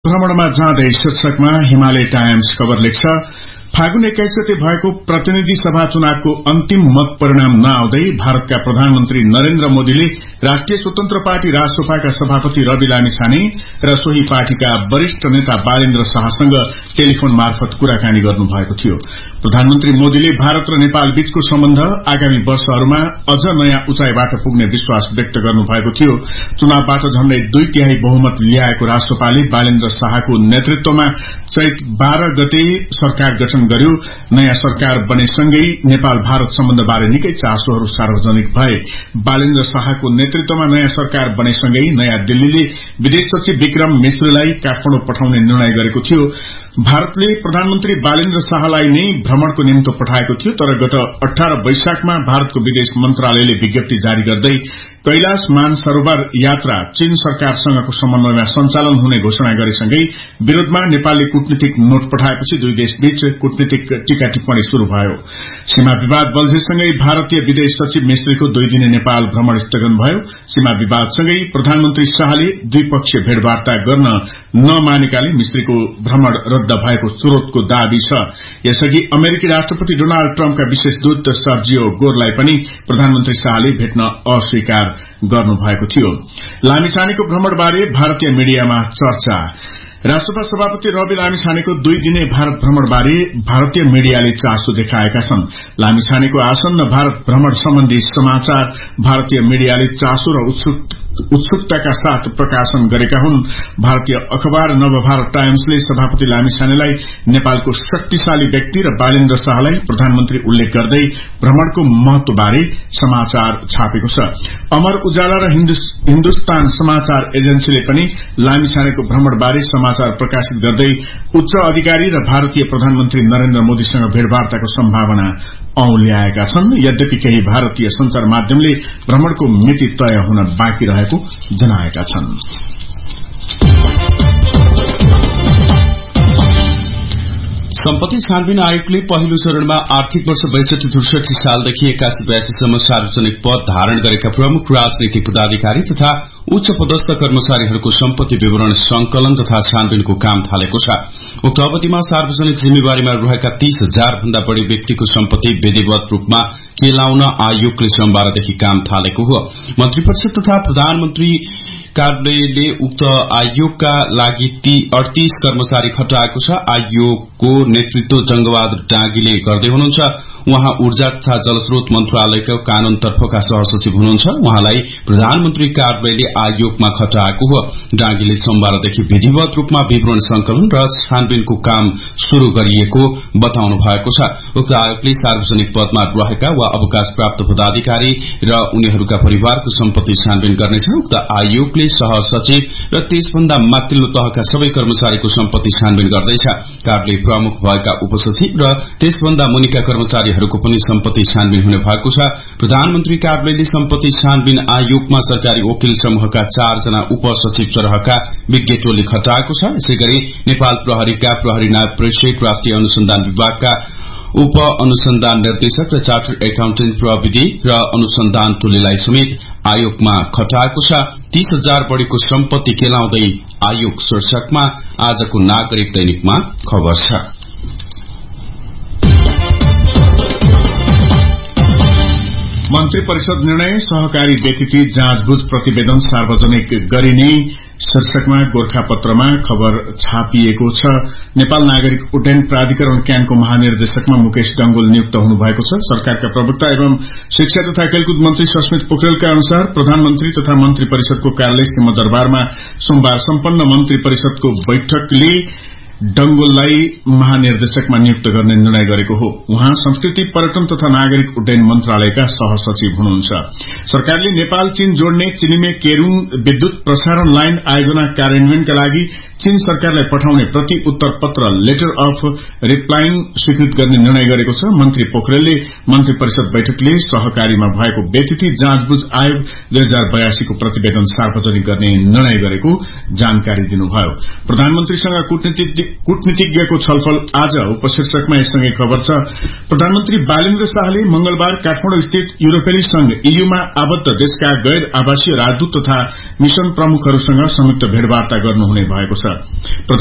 भ्रमणमा जाँदै शीर्षकमा हिमालय टाइम्स खबर लेख्छ। फागुन 21 गते भएको प्रतिनिधि सभा चुनावको अन्तिम मत परिणाम नआउँदै भारतका प्रधानमन्त्री नरेन्द्र मोदीले राष्ट्रिय स्वतन्त्र पार्टी रासोपाका सभापति रवि लामिछाने र सोही पार्टीका वरिष्ठ नेता बालेन्द्र शाहसँग टेलिफोन मार्फत कुराकानी गर्नुभएको थियो। प्रधानमन्त्री मोदीले भारत र नेपाल बीचको सम्बन्ध आगामी वर्षहरूमा अझ नयाँ उचाइबाट पुग्ने विश्वास व्यक्त गर्नुभएको थियो। चुनावबाट झण्डै 2/3 बहुमत ल्याएको रासोपाले बालेन्द्र शाहको नेतृत्वमा चैत 12 गते सरकार गठन गर्यो। नयाँ सरकार बनेसँगै नेपाल भारत सम्बन्धबारे निकै चासोहरू सार्वजनिक भए। बालेन्द्र शाहको नेतृत्वमा नयाँ सरकार बनेसँगै नयाँ दिल्लीले विदेश सचिव विक्रम मिश्रलाई काठमाडौँ पठाउने निर्णय गरेको थियो। भारतले प्रधानमन्त्री बालेन्द्र शाहलाई नै भ्रमणको निम्तो पठाएको थियो, तर गत 18 वैशाखमा भारतको विदेश मन्त्रालयले विज्ञप्ति जारी गर्दै कैलाश मानसरोवर यात्रा चीन सरकारसँगको समन्वयमा सञ्चालन हुने घोषणा गरेसँगै विरोधमा नेपालले कूटनीतिक नोट पठाएपछि दुई देशबीच कूटनीतिक टीका टिप्पणी शुरू भयो। सीमा विवाद बल्झेसँगै भारतीय विदेश सचिव मिश्रीको 2 दिने नेपाल भ्रमण स्थगन भयो। सीमा विवादसँगै प्रधानमन्त्री शाहले द्विपक्षीय भेटवार्ता गर्न नमानेकाले मिश्रीको भ्रमण रद्द भएको स्रोतको दावी छ। यसअघि अमेरिकी राष्ट्रपति डोनाल्ड ट्रम्पका विशेष दूत सर्जियो गोरलाई पनि प्रधानमन्त्री शाहले भेट्न अस्वीकार गर्नुभएको थियो। लामिछानेको भ्रमणबारे भारतीय मीडियामा चर्चा। राष्ट्रसभा सभापति रवि लामिछानेको 2 दिने भारत भ्रमणबारे भारतीय मीडियाले चासो देखाएका छन्। लामिछानेको आसन्न भारत भ्रमण सम्बन्धी समाचार भारतीय मीडियाले चासो र उत्सुकताका साथ प्रकाशन गरेका हुन्। भारतीय अखबार नवभारत टाइम्सले सभापति लामिछानेलाई नेपालको शक्तिशाली व्यक्ति र बालेन्द्र शाहलाई प्रधानमन्त्री उल्लेख गर्दै भ्रमणको महत्वबारे समाचार छापेको छ। अमर उजाला र हिन्दुस्तान समाचार एजेन्सीले पनि लामिछानेको भ्रमणबारे समाचार प्रकाशित गर्दै उच्च अधिकारी र भारतीय प्रधानमन्त्री नरेन्द्र मोदीसँग भेटवार्ताको सम्भावना औल्याएका छन्। यद्यपि केही भारतीय संचार माध्यमले भ्रमणको मिति तय हुन बाँकी रहेको जनाएका छन्। सम्पत्ति छानबिन आयोगले पहिलो चरणमा आर्थिक वर्ष 62-63 सालदेखि 81-82 सम्म सार्वजनिक पद धारण गरेका प्रमुख राजनीतिक पदाधिकारी तथा उच्च पदस्थ कर्मचारीहरूको सम्पत्ति विवरण संकलन तथा छानबिनको काम थालेको छ। उक्त अवधिमा सार्वजनिक जिम्मेवारीमा रहेका 30,000 भन्दा बढ़ी व्यक्तिको सम्पत्ति विधिवत रूपमा केलाउन आयोगले सोमबारदेखि काम थालेको हो। मन्त्री परिषद तथा प्रधानमन्त्री कार्यालयले उक्त आयोगका लागि 38 कर्मचारी खटाएको छ। आयोगको नेतृत्व जंगबहादुर डाँगीले गर्दै हुनुहुन्छ। उहाँ ऊर्जा तथा जलस्रोत मन्त्रालयको कानूनतर्फका सहसचिव हुनुहुन्छ। उहाँलाई प्रधानमन्त्री कार्यालयले आयोगमा खटाएको हो। डाँगीले सोमबारदेखि विधिवत रूपमा विवरण संकलन र छानबिनको काम शुरू गरिएको बताउनु भएको छ। उक्त आयोगले सार्वजनिक पदमा रहेका वा अवकाश प्राप्त पदाधिकारी र उनीहरूका परिवारको सम्पत्ति छानबिन गर्नेछ। उक्त आयोगले सहसचिव र त्यसभन्दा माथिल्लो तहका सबै कर्मचारीको सम्पत्ति छानबिन गर्दैछ। कार्यालय प्रमुख भएका उपसचिव र त्यसभन्दा मुनिका कर्मचारीहरूको पनि सम्पत्ति छानबिन हुने भएको छ। प्रधानमन्त्री कार्यालयले सम्पत्ति छानबिन आयोगमा सरकारी वकिल समूहका 4 जना उपसचिव सरहका विज्ञ टोली खटाएको छ। यसैगरी नेपाल प्रहरीका प्रहरी नायब प्रेक्षक, राष्ट्रिय अनुसन्धान विभागका उप अनुसन्धान निर्देशक र चार्टर्ड एकाउन्टेन्ट प्रविधि र अनुसन्धान टोलीलाई समेत आयोगमा खटाएको छ। 30,000 बढ़ीको सम्पत्ति केलाउँदै आयोग शीर्षकमा आजको नागरिक दैनिकमा खबर छ। मन्त्री परिषद निर्णय सहकारी व्यतिथि जाँचबुझ प्रतिवेदन सार्वजनिक गरिने शीर्षकमा गोरखापत्रमा खबर छापिएको छ। नेपाल नागरिक उड्डयन प्राधिकरण क्यानको महानिर्देशकमा मुकेश डंगोल नियुक्त हुनुभएको छ। सरकारका प्रवक्ता एवं शिक्षा तथा खेलकुद मन्त्री सस्मित पोखरेलका अनुसार प्रधानमन्त्री तथा मन्त्री परिषदको कार्यालय सिंहदरबारमा सोमबार सम्पन्न मन्त्री परिषदको बैठकले डंगोललाई महानिर्देशकमा नियुक्त गर्ने निर्णय गरेको हो। उहाँ संस्कृति पर्यटन तथा नागरिक उड्डयन मन्त्रालयका सहसचिव हुनुहुन्छ। सरकारले नेपाल चीन जोड्ने चिनिमे केरूङ विद्युत प्रसारण लाइन आयोजना कार्यान्वयनका लागि चीन सरकारलाई पठाउने प्रति उत्तर पत्र लेटर अफ रिप्लाइङ स्वीकृत गर्ने निर्णय गरेको छ। मन्त्री पोखरेलले मन्त्री परिषद बैठकले सहकारीमा भएको व्यतिथि जाँचबुझ आयोग 2082 को प्रतिवेदन सार्वजनिक गर्ने निर्णय गरेको जानकारी दिनुभयो। प्रधानमन्त्रीसँग कूटनीतिज्ञको छलफल आज उपशीर्षकमा यससँगै खबर छ। प्रधानमन्त्री बालेन्द्र शाहले मंगलबार काठमाडौँ स्थित युरोपेली संघ ईयूमा आबद्ध देशका गैर आवासीय राजदूत तथा मिशन प्रमुखहरूसँग संयुक्त भेटवार्ता गर्नुहुने भएको छ।